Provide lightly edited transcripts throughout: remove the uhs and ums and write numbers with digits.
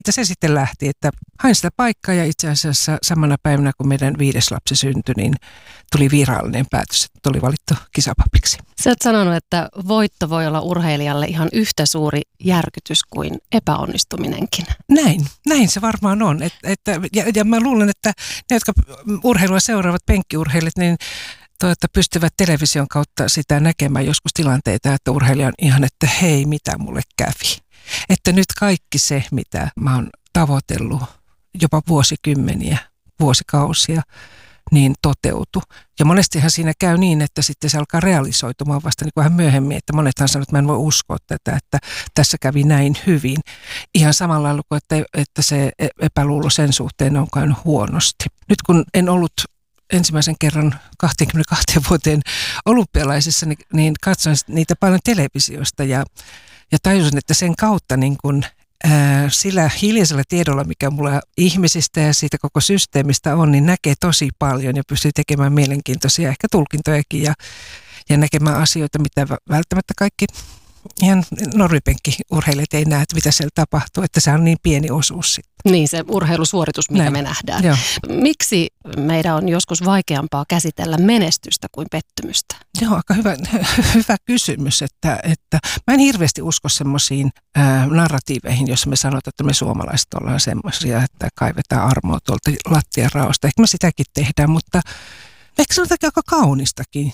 Ja se sitten lähti, että hain sitä paikkaa ja itse asiassa samana päivänä, kun meidän 5. lapsi syntyi, niin tuli virallinen päätös, että tuli valittu kisapapiksi. Sä oot sanonut, että voitto voi olla urheilijalle ihan yhtä suuri järkytys kuin epäonnistuminenkin. Näin se varmaan on. Ja mä luulen, että ne, jotka urheilua seuraavat penkkiurheilijat, niin pystyvät television kautta sitä näkemään joskus tilanteita, että urheilija on ihan, että hei, mitä mulle kävi. Että nyt kaikki se, mitä mä oon tavoitellut jopa vuosikymmeniä, vuosikausia, niin toteutui. Ja monestihan siinä käy niin, että sitten se alkaa realisoitumaan vasta niin kuin vähän myöhemmin, että monethan sanoo, että mä en voi uskoa tätä, että tässä kävi näin hyvin. Ihan samalla lailla kuin, että se epäluulo sen suhteen on käynyt huonosti. Nyt kun en ollut ensimmäisen kerran 22 vuoteen olympialaisissa, niin katsoin niitä paljon televisiosta ja tajusin, että sen kautta niin kun, sillä hiljaisella tiedolla, mikä mulla ihmisistä ja siitä koko systeemistä on, niin näkee tosi paljon ja pystyy tekemään mielenkiintoisia ehkä tulkintojakin ja näkemään asioita, mitä välttämättä kaikki ihan normipenkkiurheilijat ei näe, että mitä siellä tapahtuu, että se on niin pieni osuus sitten. Niin, se urheilusuoritus, mikä me nähdään. Joo. Miksi meidän on joskus vaikeampaa käsitellä menestystä kuin pettymystä? Joo, aika hyvä kysymys, että mä en hirveästi usko semmoisiin narratiiveihin, jossa me sanotaan, että me suomalaiset ollaan semmoisia, että kaivetaan armoa tuolta lattian raosta. Ehkä me sitäkin tehdään, mutta ehkä se on aika kaunistakin,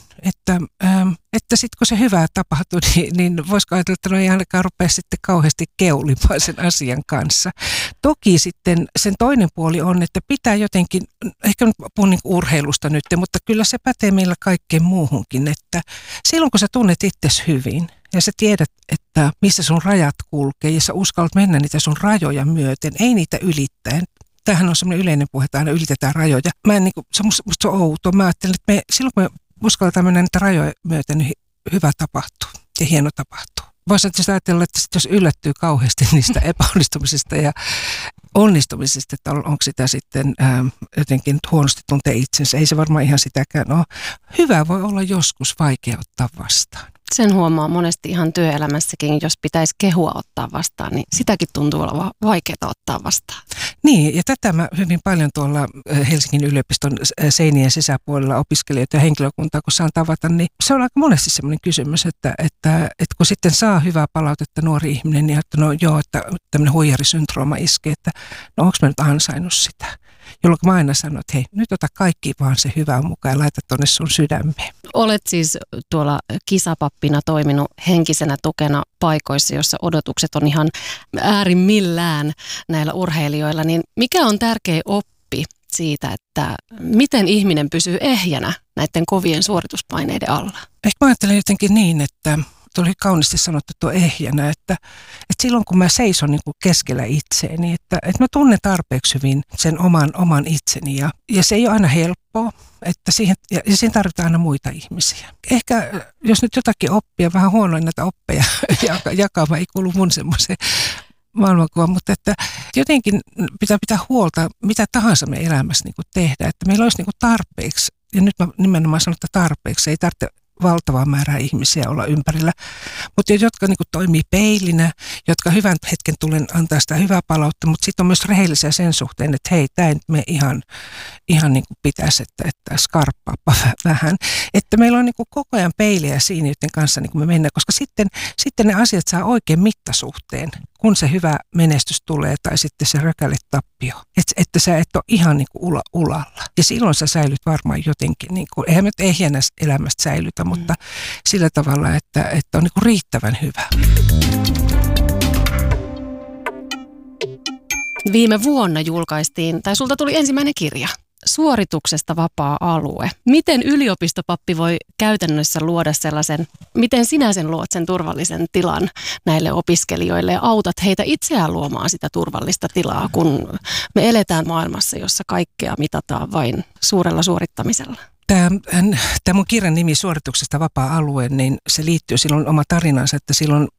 että sitten kun se hyvää tapahtuu, niin voisiko ajatella, että no ei ainakaan rupea sitten kauheasti keulimaan sen asian kanssa. Toki sitten sen toinen puoli on, että pitää jotenkin, ehkä nyt puhun niin urheilusta nyt, mutta kyllä se pätee meillä kaikkeen muuhunkin, että silloin kun sä tunnet itsesi hyvin ja sä tiedät, että missä sun rajat kulkee ja sä uskallat mennä niitä sun rajoja myöten, ei niitä ylittäen. Tämähän on semmoinen yleinen puhe, että aina ylitetään rajoja. Musta se on outo. Mä ajattelen, että silloin kun me uskalletaan mennä niitä rajoja myöten, niin hyvä tapahtuu ja hieno tapahtuu. Voisi ajatella, että jos yllättyy kauheasti niistä epäonnistumisista ja onnistumisista, että onko sitä sitten jotenkin huonosti tuntee itsensä. Ei se varmaan ihan sitäkään ole. Hyvä voi olla joskus vaikea ottaa vastaan. Sen huomaa monesti ihan työelämässäkin, jos pitäisi kehua ottaa vastaan, niin sitäkin tuntuu olla vaikeaa ottaa vastaan. Niin, ja tätä mä hyvin paljon tuolla Helsingin yliopiston seinien sisäpuolella opiskelijoita ja henkilökuntaa, kun saan tavata, niin se on aika monesti semmoinen kysymys, että kun sitten saa hyvää palautetta nuori ihminen, niin että no joo, että tämmöinen huijarisyndrooma iskee, että no onko mä nyt ansainnut sitä? Jolloin mä aina sanon, että hei, nyt ota kaikki vaan se hyvää mukaan ja laita tonne sun sydämeen. Olet siis tuolla kisapappina toiminut henkisenä tukena paikoissa, jossa odotukset on ihan äärimmillään näillä urheilijoilla. Niin mikä on tärkeä oppi siitä, että miten ihminen pysyy ehjänä näiden kovien suorituspaineiden alla? Ehkä mä ajattelen jotenkin niin, että tuli kauniisti sanottu tuo ehjänä, että silloin kun mä seison niin kuin keskellä itseäni, että mä tunnen tarpeeksi hyvin sen oman itseni ja se ei ole aina helppoa, että siihen tarvitaan aina muita ihmisiä. Ehkä jos nyt jotakin oppia, vähän huonoin näitä oppeja jakama ei kuulu mun semmoiseen maailmankuvaan, mutta että jotenkin pitää huolta, mitä tahansa me elämässä niin kuin tehdään, että meillä olisi niin kuin tarpeeksi, ja nyt mä nimenomaan sanon, että tarpeeksi, ei tarvitse valtavaa määrää ihmisiä olla ympärillä, mutta jotka niin kuin toimii peilinä, jotka hyvän hetken tulen antaa sitä hyvää palautta, mutta sitten on myös rehellisiä sen suhteen, että hei, tämä ei me ihan niin kuin pitäisi, että skarppaappa vähän. Että meillä on niin kuin koko ajan peilejä siinä, joiden kanssa niin kuin me mennään, koska sitten ne asiat saa oikein mittasuhteen, kun se hyvä menestys tulee tai sitten se rökäle tappio. Että sä et ole ihan niin kuin ulalla. Ja silloin sä säilyt varmaan jotenkin, niin kuin, eihän me ehjänä elämästä säilytä, mutta sillä tavalla, että on niin kuin riittävän hyvä. Viime vuonna julkaistiin, tai sulta tuli ensimmäinen kirja, Suorituksesta vapaa alue. Miten yliopistopappi voi käytännössä luoda sellaisen, miten sinä sen luot sen turvallisen tilan näille opiskelijoille ja autat heitä itseään luomaan sitä turvallista tilaa, kun me eletään maailmassa, jossa kaikkea mitataan vain suurella suorittamisella? Tämä mun kirjan nimi Suorituksesta vapaa-alue, niin se liittyy silloin oma tarinansa, että silloin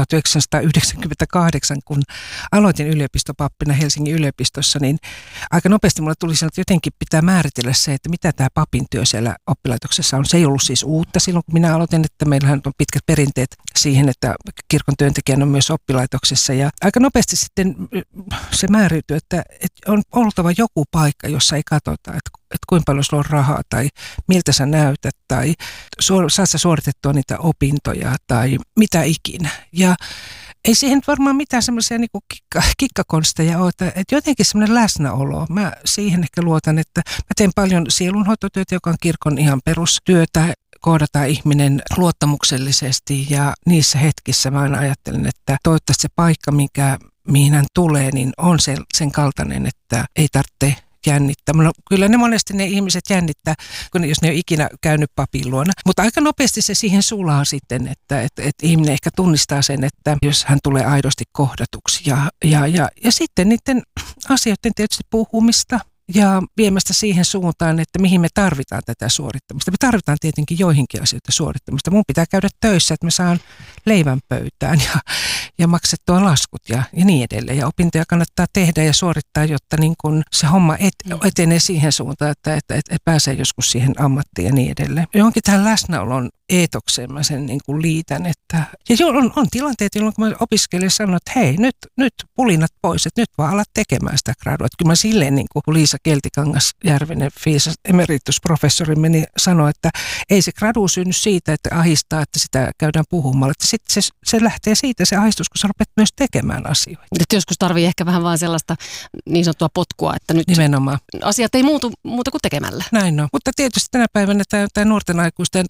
1998, kun aloitin yliopistopappina Helsingin yliopistossa, niin aika nopeasti mulle tuli että jotenkin pitää määritellä se, että mitä tämä papin työ siellä oppilaitoksessa on. Se ei ollut siis uutta silloin, kun minä aloitin, että meillähän on pitkät perinteet siihen, että kirkon työntekijän on myös oppilaitoksessa. Ja aika nopeasti sitten se määrityi, että on oltava joku paikka, jossa ei katsota, että kuinka paljon sulla on rahaa tai miltä sä näytät tai saat sä suoritettua niitä opintoja tai mitä ikinä. Ja ei siihen varmaan mitään semmoisia niin kikkakonsteja ole, että jotenkin semmoinen läsnäolo. Mä siihen ehkä luotan, että mä teen paljon sielunhoitotyötä, joka on kirkon ihan perustyötä. Kohdataan ihminen luottamuksellisesti ja niissä hetkissä mä aina ajattelen, että toivottavasti se paikka, mihin hän tulee, niin on sen kaltainen, että ei tarvitse jännittää. Kyllä ne monesti ne ihmiset jännittää, jos ne ei ole ikinä käynyt papin luona. Mutta aika nopeasti se siihen sulaa sitten, että ihminen ehkä tunnistaa sen, että jos hän tulee aidosti kohdatuksi. Ja sitten niiden asioiden tietysti puhumista ja viemästä siihen suuntaan, että mihin me tarvitaan tätä suorittamista. Me tarvitaan tietenkin joihinkin asioita suorittamista. Mun pitää käydä töissä, että mä saan leivän pöytään ja maksettua laskut ja niin edelleen. Ja opintoja kannattaa tehdä ja suorittaa, jotta niin kun se homma etenee siihen suuntaan, että pääsee joskus siihen ammattiin ja niin edelleen. Johonkin tähän läsnäolon eetokseen mä sen niin kuin liitän. Ja on tilanteet, jolloin kun mä opiskelin sanoin, että hei, nyt pulinat pois, että nyt vaan alat tekemään sitä gradua. Että kyllä mä silleen, niin kuin Liisa Keltikangas-Järvinen, FISA emeritusprofessorimme, niin sanoi, että ei se gradu synny siitä, että ahistaa, että sitä käydään puhumaan. Että sitten se lähtee siitä se ahistus, kun sä rupeat myös tekemään asioita. Että joskus tarvii ehkä vähän vaan sellaista niin sanottua potkua, että nyt nimenomaan asiat ei muuta kuin tekemällä. Näin on. Mutta tietysti tänä päivänä tämä nuorten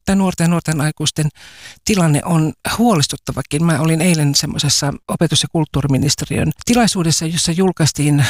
aikuisten tilanne on huolestuttavakin. Mä olin eilen semmoisessa opetus- ja kulttuuriministeriön tilaisuudessa, jossa julkaistiin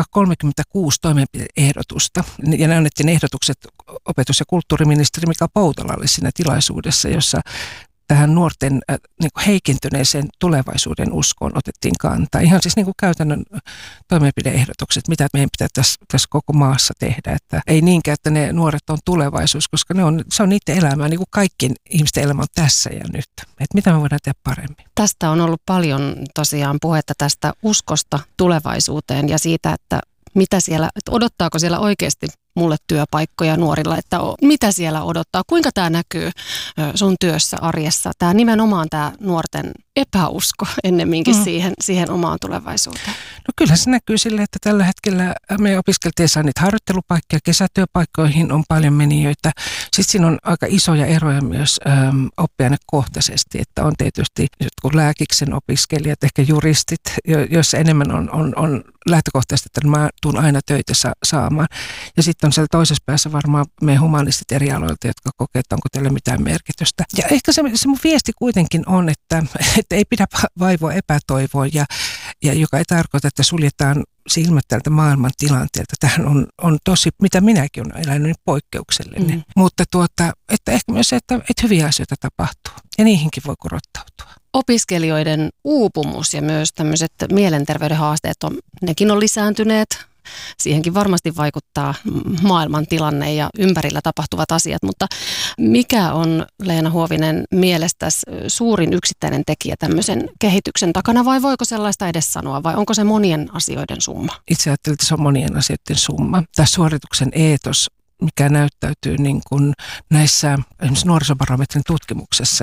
36 toimenpide-ehdotusta. Ja ne annettiin ehdotukset opetus- ja kulttuuriministeri Mika Poutalalle siinä tilaisuudessa, jossa tähän nuorten niin kuin heikentyneeseen tulevaisuuden uskoon otettiin kantaa. Ihan siis niin kuin käytännön toimenpide-ehdotukset, mitä meidän pitää tässä koko maassa tehdä. Että ei niinkään, että ne nuoret on tulevaisuus, koska se on niiden elämää, niin kuin kaikkien ihmisten elämä on tässä ja nyt. Että mitä me voidaan tehdä paremmin. Tästä on ollut paljon tosiaan puhetta tästä uskosta tulevaisuuteen ja siitä, että mitä siellä, että odottaako siellä oikeasti mulle työpaikkoja nuorilla, että mitä siellä odottaa, kuinka tämä näkyy sun työssä, arjessa, nimenomaan tämä nuorten epäusko ennemminkin siihen omaan tulevaisuuteen. No kyllä se näkyy sille, että tällä hetkellä me opiskelijat saa niitä harjoittelupaikkoja, kesätyöpaikkoihin on paljon menijöitä. Sitten siinä on aika isoja eroja myös oppiainekohtaisesti, että on tietysti jotkut lääkiksen opiskelijat, ehkä juristit, joissa enemmän on lähtökohtaisesti, että mä tuun aina töitä saamaan. Ja sitten on siellä toisessa päässä varmaan meidän humanistit eri aloilta, jotka kokee, että onko teillä mitään merkitystä. Ja ehkä se mun viesti kuitenkin on, että ei pidä vaivoa epätoivoa ja joka ei tarkoita, että suljetaan silmät tältä maailman tilanteelta. Tähän on tosi, mitä minäkin olen elänyt, niin poikkeuksellinen. Mutta että ehkä myös se, että hyviä asioita tapahtuu ja niihinkin voi korottautua. Opiskelijoiden uupumus ja myös tämmöiset mielenterveyden haasteet, nekin on lisääntyneet. Siihenkin varmasti vaikuttaa maailman tilanne ja ympärillä tapahtuvat asiat, mutta mikä on, Leena Huovinen, mielestäsi suurin yksittäinen tekijä tämmöisen kehityksen takana vai voiko sellaista edes sanoa vai onko se monien asioiden summa? Itse ajattelen, että se on monien asioiden summa. Tämä suorituksen eetos, mikä näyttäytyy niin kuin näissä esimerkiksi nuorisobarometrin tutkimuksessa,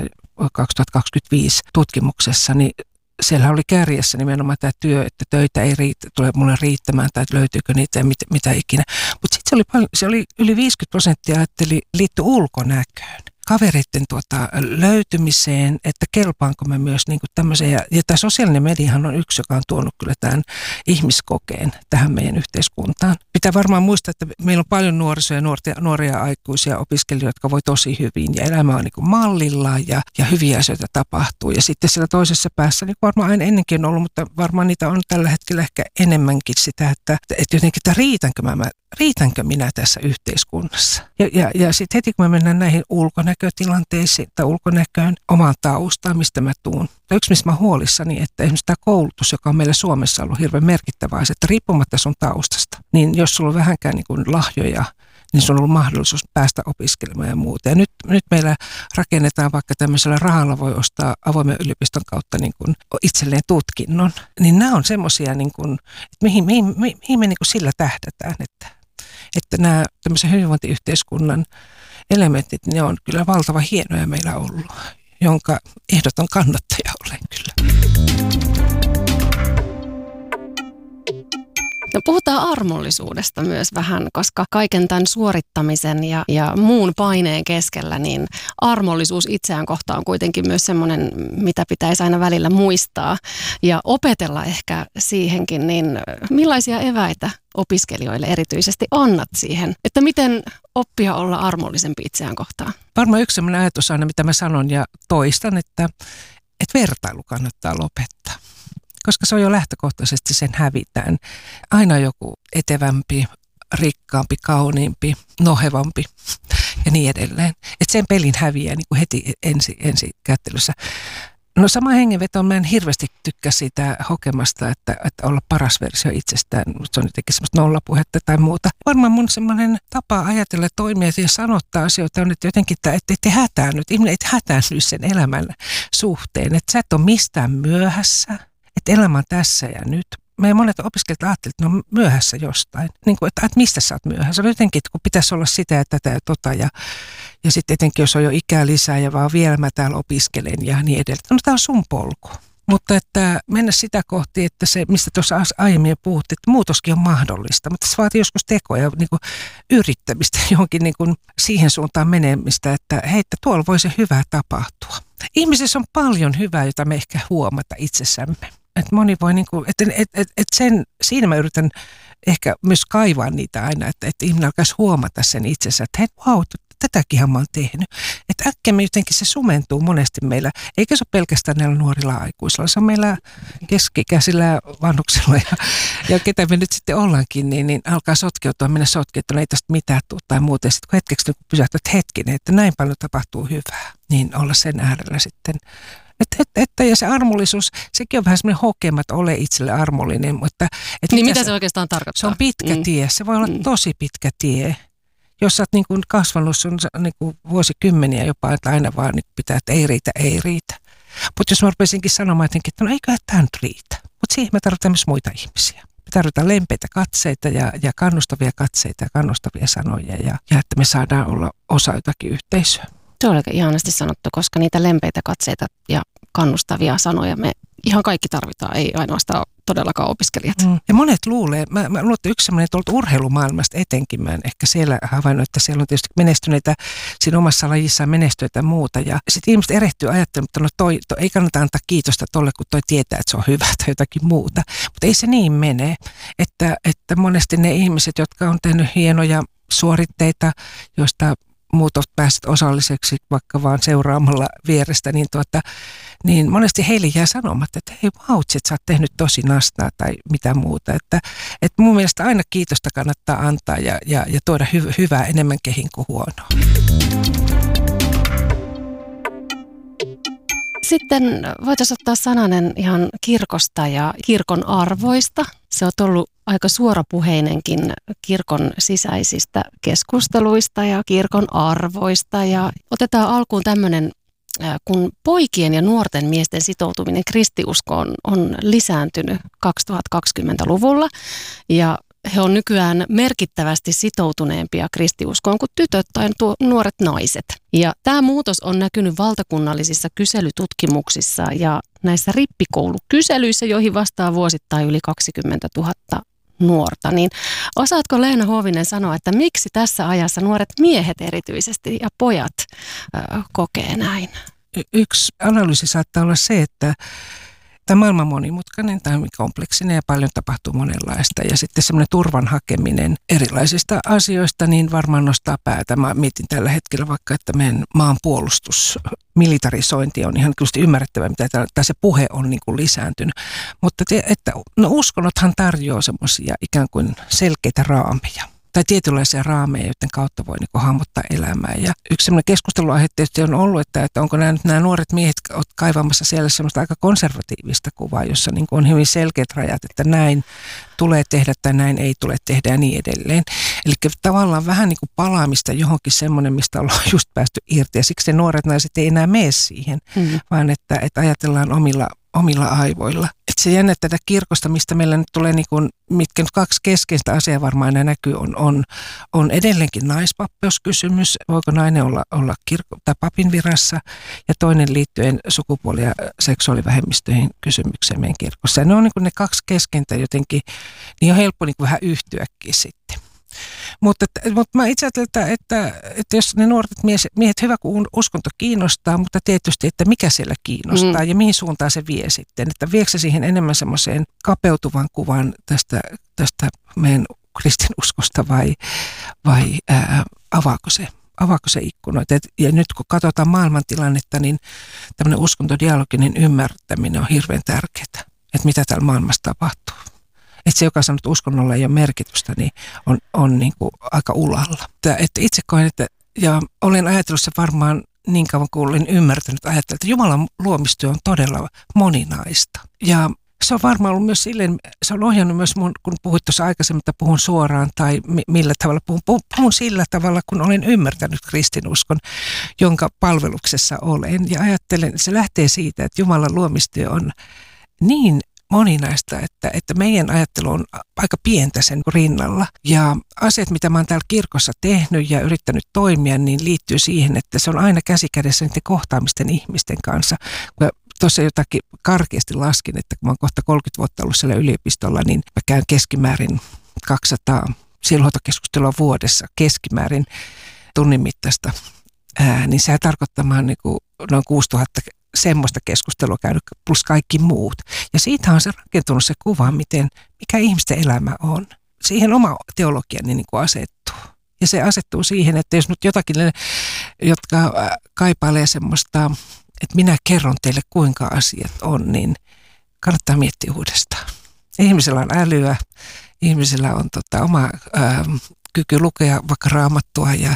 2025 tutkimuksessa, niin siellä oli kärjessä nimenomaan tämä työ, että töitä ei tule mulle riittämään tai löytyykö niitä ja mitä ikinä. Mutta sitten se oli yli 50% ajatteli liittyi ulkonäköön. Kavereiden löytymiseen, että kelpaanko me myös niin kuin tämmöiseen. Ja tämä sosiaalinen mediahan on yksi, joka on tuonut kyllä tämän ihmiskokeen tähän meidän yhteiskuntaan. Pitää varmaan muistaa, että meillä on paljon nuorisoja ja nuoria aikuisia opiskelijoita, jotka voi tosi hyvin. Ja elämä on niin kuin mallillaan ja hyviä asioita tapahtuu. Ja sitten siellä toisessa päässä, niin kuin varmaan aina ennenkin on ollut, mutta varmaan niitä on tällä hetkellä ehkä enemmänkin sitä, että jotenkin, että riitänkö minä tässä yhteiskunnassa. Ja sitten heti kun me mennään näihin ulkonäkötilanteisiin tai ulkonäköön, omaan taustaan, mistä mä tuun. Yksi, mistä mä huolissani, että esimerkiksi tämä koulutus, joka on meillä Suomessa ollut hirveän merkittävää, että riippumatta sun taustasta, niin jos sulla on vähänkään niin kuin lahjoja niin sun on ollut mahdollisuus päästä opiskelemaan ja muuta. Ja nyt meillä rakennetaan vaikka tämmöisellä rahalla voi ostaa avoimen yliopiston kautta niin kuin itselleen tutkinnon. Niin nämä on semmoisia, niin kuin, että mihin me niin kuin sillä tähdätään, että nämä tämmöisen hyvinvointiyhteiskunnan elementit, ne on kyllä valtavan hienoja meillä ollut, jonka ehdoton kannattaja olen kyllä. No puhutaan armollisuudesta myös vähän, koska kaiken tämän suorittamisen ja muun paineen keskellä, niin armollisuus itseään kohtaan on kuitenkin myös semmoinen, mitä pitäisi aina välillä muistaa ja opetella ehkä siihenkin. Niin millaisia eväitä opiskelijoille erityisesti annat siihen, että miten oppia olla armollisempi itseään kohtaan? Varmaan yksi sellainen ajatus aina, mitä mä sanon ja toistan, että vertailu kannattaa lopettaa. Koska se on jo lähtökohtaisesti, sen hävitään. Aina joku etevämpi, rikkaampi, kauniimpi, nohevampi ja niin edelleen. Että sen pelin häviää niin kuin heti ensi kättelyssä. No sama hengenveto, mä en hirveästi tykkää siitä hokemasta, että olla paras versio itsestään. Se on jotenkin semmoista nollapuhetta tai muuta. Varmaan mun semmoinen tapa ajatella, toimia ja sanottaa asioita on, että jotenkin, että te hätäännyt. Ihminen ei hätäännyt sen elämän suhteen. Että sä et ole mistään myöhässä. Että elämä on tässä ja nyt. Meidän monet opiskelijat ajattelevat, että ne on myöhässä jostain. Niin kuin, että mistä sä oot myöhässä? On jotenkin, että kun pitäisi olla sitä ja tätä ja tota. Ja sitten etenkin, jos on jo ikää lisää ja vaan vielä mä täällä opiskelen ja niin edelleen. No tämä on sun polku. Mutta että mennä sitä kohti, että se, mistä tuossa aiemmin puhuttiin, että muutoskin on mahdollista. Mutta se vaatii joskus tekoja, niin kuin yrittämistä johonkin niin kuin siihen suuntaan menemistä, että hei, että tuolla voi se hyvää tapahtua. Ihmisessä on paljon hyvää, jota me ehkä huomata itsessämme. Että moni voi, niin kuin, siinä mä yritän ehkä myös kaivaa niitä aina, että ihminen alkaisi huomata sen itsensä, että hei, wow, tätäkinhän mä oon tehnyt. Että äkkiä me jotenkin se sumentuu monesti meillä, eikä se ole pelkästään näillä nuorilla aikuisilla, se on meillä keski-ikäisillä vanhuksilla ja ketä me nyt sitten ollaankin, niin alkaa mennä sotkeutua, ei tästä mitään tule tai muuta. Ja sitten kun hetkeksi pysähtyy, että hetkinen, että näin paljon tapahtuu hyvää, niin olla sen äärellä sitten. Ja se armollisuus, sekin on vähän semmoinen hokema, että ole itselle armollinen. Mutta, niin mitä se oikeastaan tarkoittaa? Se on pitkä tie, se voi olla tosi pitkä tie. Jos sä oot niin kuin kasvanut sun niin kuin vuosikymmeniä jopa, että aina vaan niin pitää, että ei riitä. Mutta jos mä rupesinkin sanomaan jotenkin, että no eiköhän tämä nyt riitä. Mutta siihen me tarvitaan myös muita ihmisiä. Me tarvitaan lempeitä katseita ja kannustavia katseita ja kannustavia sanoja ja että me saadaan olla osa jotakin yhteisöä. Se on aika ihanasti sanottu, koska niitä lempeitä katseita ja kannustavia sanoja me ihan kaikki tarvitaan, ei ainoastaan todellakaan opiskelijat. Ja monet luulee, mä luulen, että yksi sellainen tuolta urheilumaailmasta etenkin, mä en ehkä siellä havainnut, että siellä on tietysti menestyneitä, siinä omassa lajissaan menestyneitä ja muuta. Ja sitten ihmiset erehtyy ajattelemaan, että no toi ei kannata antaa kiitosta tolle, kun toi tietää, että se on hyvä tai jotakin muuta. Mutta ei se niin mene, että monesti ne ihmiset, jotka on tehnyt hienoja suoritteita, joista muut ovat päässeet osalliseksi vaikka vaan seuraamalla vierestä, niin monesti heille jää sanomatta, että hei vautsi, että sä oot tehnyt tosi nastaa tai mitä muuta. Että mun mielestä aina kiitosta kannattaa antaa ja tuoda hyvää enemmän kehin kuin huonoa. Sitten voitaisiin ottaa sananen ihan kirkosta ja kirkon arvoista. Se on ollut aika suorapuheinenkin kirkon sisäisistä keskusteluista ja kirkon arvoista. Ja otetaan alkuun tämmöinen, kun poikien ja nuorten miesten sitoutuminen kristiuskoon on lisääntynyt 2020-luvulla ja he on nykyään merkittävästi sitoutuneempia kristiuskoon kuin tytöt tai nuoret naiset. Ja tämä muutos on näkynyt valtakunnallisissa kyselytutkimuksissa ja näissä rippikoulukyselyissä, joihin vastaa vuosittain yli 20 000 nuorta. Niin osaatko Leena Huovinen sanoa, että miksi tässä ajassa nuoret miehet erityisesti ja pojat kokee näin? Yksi analyysi saattaa olla se, että tämä maailma on monimutkainen, tämä on kompleksinen ja paljon tapahtuu monenlaista. Ja sitten semmoinen turvan hakeminen erilaisista asioista niin varmaan nostaa päätä. Mä mietin tällä hetkellä vaikka, että meidän maan puolustus, militarisointi on ihan kyllä ymmärrettävää, mitä se puhe on niin kuin lisääntynyt. Mutta uskonnothan tarjoaa semmoisia ikään kuin selkeitä raameja. tai tietynlaisia raameja, joiden kautta voi niin hahmottaa elämää. Ja yksi sellainen keskusteluaihe tietysti on ollut, että onko nämä nuoret miehet kaivamassa siellä semmoista aika konservatiivista kuvaa, jossa niin on hyvin selkeät rajat, että näin tulee tehdä tai näin ei tule tehdä ja niin edelleen. Eli tavallaan vähän niin kuin palaamista johonkin semmoinen, mistä ollaan just päästy irti. Ja siksi ne nuoret naiset ei enää mene siihen, vaan että ajatellaan omilla aivoilla. Että se jännä tätä kirkosta, mistä meillä nyt tulee, niin kuin, mitkä nyt kaksi keskeistä asiaa varmaan aina näkyy, on edelleenkin naispapeuskysymys. Voiko nainen olla tai papin virassa? Ja toinen liittyen sukupuoli- ja seksuaalivähemmistöihin kysymykseen meidän kirkossa. Ja ne on niin kuin ne kaksi keskentä jotenkin, niin on helppo niin kuin vähän yhtyäkin sitten. Mutta mä itse ajattelen, että jos ne nuoret miehet, hyvä kun uskonto kiinnostaa, mutta tietysti, että mikä siellä kiinnostaa ja mihin suuntaan se vie sitten. Että viekö se siihen enemmän semmoiseen kapeutuvan kuvan tästä meidän kristinuskosta vai avaako se ikkunoita. Ja nyt kun katsotaan maailmantilannetta, niin tämmöinen uskontodialoginen ymmärtäminen on hirveän tärkeää, että mitä täällä maailmassa tapahtuu. Että se, joka sanoo, että uskonnolla ei ole merkitystä, niin on niin kuin aika ulalla. Että itse koen, ja olen ajatellut se varmaan niin kauan kuin olen ymmärtänyt ajatella, että Jumalan luomistyö on todella moninaista. Ja se on varmaan ollut myös silleen, se on ohjannut myös mun, kun puhuit tuossa aikaisemmin, että puhun suoraan tai millä tavalla puhun sillä tavalla, kun olen ymmärtänyt kristinuskon, jonka palveluksessa olen. Ja ajattelen, että se lähtee siitä, että Jumalan luomistyö on niin moninaista, että meidän ajattelu on aika pientä sen rinnalla. Ja asiat, mitä mä oon täällä kirkossa tehnyt ja yrittänyt toimia, niin liittyy siihen, että se on aina käsikädessä niiden kohtaamisten ihmisten kanssa. Kun tuossa jotakin karkeasti laskin, että kun mä oon kohta 30 vuotta ollut siellä yliopistolla, niin mä käyn keskimäärin 200 sielunhoitokeskustelua vuodessa keskimäärin tunnin mittaista. Niin sehän tarkoittaa niin kuin noin 6000 semmoista keskustelua käynyt plus kaikki muut. Ja siitä on se rakentunut se kuva, mikä ihmisten elämä on. Siihen oma teologiani niin kuin asettuu. Ja se asettuu siihen, että jos nyt jotakin, jotka kaipailee semmoista, että minä kerron teille kuinka asiat on, niin kannattaa miettiä uudestaan. Ihmisellä on älyä, ihmisellä on oma kyky lukea vaikka Raamattua ja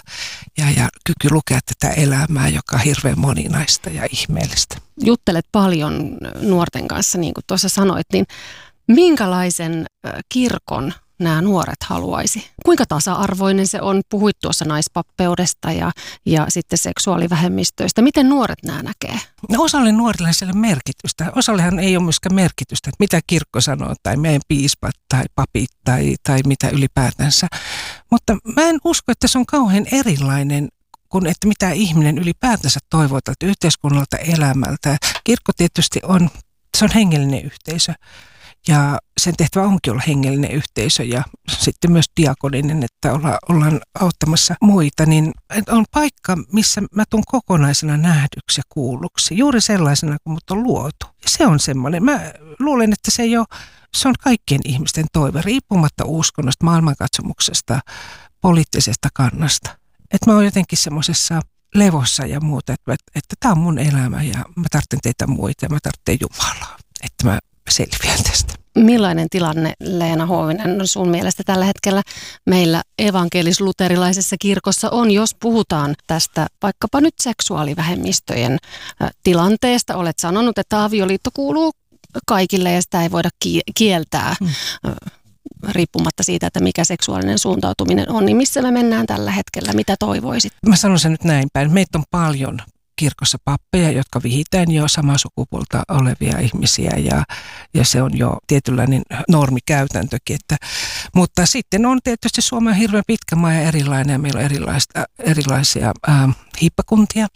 kyky lukea tätä elämää, joka on hirveän moninaista ja ihmeellistä. Juttelet paljon nuorten kanssa, niin kuin tuossa sanoit, niin minkälaisen kirkon nämä nuoret haluaisi? Kuinka tasa-arvoinen se on? Puhuit tuossa naispappeudesta ja sitten seksuaalivähemmistöistä. Miten nuoret nämä näkee? No, osalle nuorille ei ole merkitystä. Osallehan ei ole myöskään merkitystä, että mitä kirkko sanoo tai meidän piispat tai papit tai mitä ylipäätänsä. Mutta mä en usko, että se on kauhean erilainen kuin että mitä ihminen ylipäätänsä toivoo tältä yhteiskunnalta elämältä. Kirkko tietysti se on hengellinen yhteisö. Ja sen tehtävä onkin olla hengellinen yhteisö ja sitten myös diakoninen, että ollaan auttamassa muita. Niin on paikka, missä mä tuun kokonaisena nähdyksi ja kuulluksi. Juuri sellaisena, kun mut on luotu. Ja se on semmoinen. Mä luulen, että se on kaikkien ihmisten toive, riippumatta uskonnosta, maailmankatsomuksesta, poliittisesta kannasta. Että mä oon jotenkin semmoisessa levossa ja muuta, että tää on mun elämä ja mä tarvitsen teitä muita ja mä tarvitsen Jumalaa, että mä selviän tästä. Millainen tilanne, Leena Huovinen, on sun mielestä tällä hetkellä meillä evankelis-luterilaisessa kirkossa on, jos puhutaan tästä vaikkapa nyt seksuaalivähemmistöjen tilanteesta? Olet sanonut, että avioliitto kuuluu kaikille ja sitä ei voida kieltää riippumatta siitä, että mikä seksuaalinen suuntautuminen on. Niin missä me mennään tällä hetkellä? Mitä toivoisit? Mä sanon sen nyt näin päin. Meitä on paljon kirkossa pappeja, jotka vihitään jo samaa sukupuolta olevia ihmisiä ja se on jo tietynlainen normikäytäntökin. Mutta sitten on tietysti Suomi on hirveän pitkä maa ja erilainen ja meillä on erilaisia hiippakuntia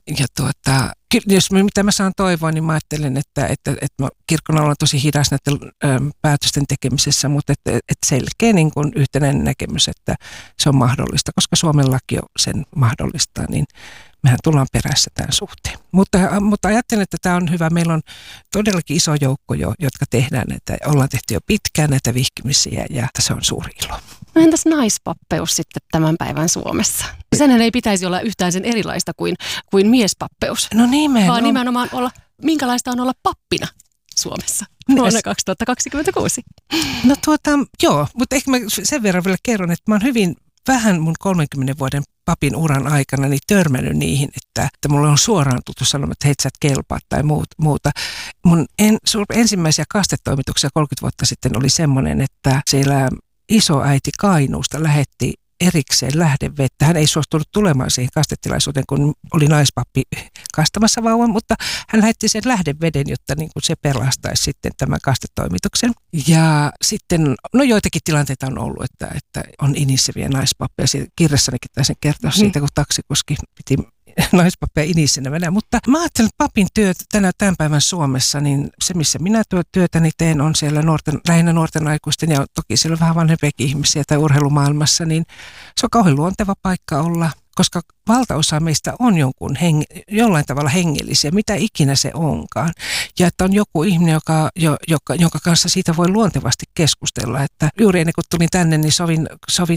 jos mitä mä saan toivoa, niin mä ajattelen, että kirkkona ollaan tosi hidas näiden päätösten tekemisessä, mutta että selkeä niin kuin yhtenäinen näkemys, että se on mahdollista, koska Suomen laki on sen mahdollistaa, niin mehän tullaan perässä tämän suhteen. Mutta ajattelen, että tämä on hyvä. Meillä on todellakin iso joukko jo, jotka tehdään näitä, ollaan tehty jo pitkään näitä vihkimisiä ja se on suuri ilo. No entäs naispappeus sitten tämän päivän Suomessa? Senhän ei pitäisi olla yhtään sen erilaista kuin miespappeus. No nimenomaan. Vaan nimenomaan minkälaista on olla pappina Suomessa vuonna 2026? No joo, mutta ehkä mä sen verran vielä kerron, että mä oon hyvin vähän mun 30 vuoden papin uran aikana niin törmännyt niihin, että mulle on suoraan tuttu sanomaan, että hei, sä et kelpaa tai muuta. Mun ensimmäisiä kastetoimituksia 30 vuotta sitten oli semmoinen, että siellä isoäiti Kainuusta lähetti erikseen lähdevettä. Hän ei suostunut tulemaan siihen kastetilaisuuteen, kun oli naispappi kastamassa vauvan, mutta hän lähetti sen lähdeveden, jotta niin kuin se pelastaisi sitten tämän kastetoimituksen. Ja sitten, no joitakin tilanteita on ollut, että on inisseviä naispappeja. Kirjassanikin taisin kertoa siitä, kun taksikuski piti naispappeja inissenä mennä. Mutta mä ajattelen, että papin työ tämän päivän Suomessa, niin se missä minä työtäni teen on siellä lähinnä nuorten aikuisten ja toki siellä on vähän vanhempiakin ihmisiä tai urheilumaailmassa, niin se on kauhean luonteva paikka olla, koska valtaosa meistä on jollain tavalla hengellisiä, mitä ikinä se onkaan. Ja että on joku ihminen, jonka kanssa siitä voi luontevasti keskustella. Että juuri ennen kuin tulin tänne, niin sovin